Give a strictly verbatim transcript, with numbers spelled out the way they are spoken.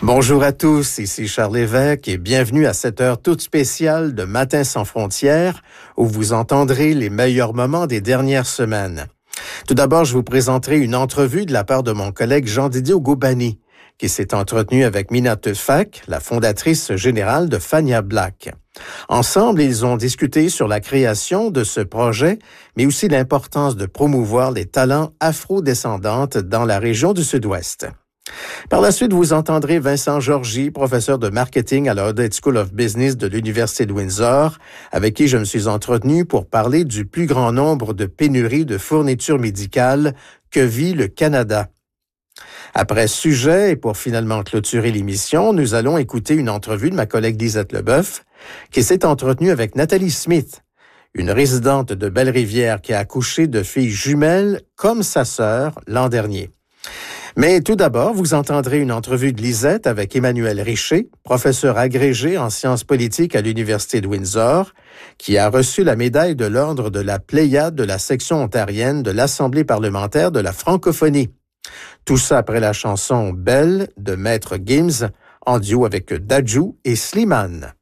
Bonjour à tous, ici Charles Lévesque et bienvenue à cette heure toute spéciale de Matin sans frontières où vous entendrez les meilleurs moments des dernières semaines. Tout d'abord, je vous présenterai une entrevue de la part de mon collègue Jean-Didier Oghoubani qui s'est entretenu avec Mina Tefak, la fondatrice générale de Fania Black. Ensemble, ils ont discuté sur la création de ce projet, mais aussi l'importance de promouvoir les talents afro-descendantes dans la région du Sud-Ouest. Par la suite, vous entendrez Vincent Georgi, professeur de marketing à la Odette School of Business de l'Université de Windsor, avec qui je me suis entretenu pour parler du plus grand nombre de pénuries de fournitures médicales que vit le Canada. Après ce sujet, et pour finalement clôturer l'émission, nous allons écouter une entrevue de ma collègue Lisette Leboeuf, qui s'est entretenue avec Nathalie Smith, une résidente de Belle-Rivière qui a accouché de filles jumelles comme sa sœur l'an dernier. Mais tout d'abord, vous entendrez une entrevue de Lisette avec Emmanuel Richer, professeur agrégé en sciences politiques à l'Université de Windsor, qui a reçu la médaille de l'ordre de la Pléiade de la section ontarienne de l'Assemblée parlementaire de la francophonie. Tout ça après la chanson Belle de Maître Gims, en duo avec Dadju et Slimane.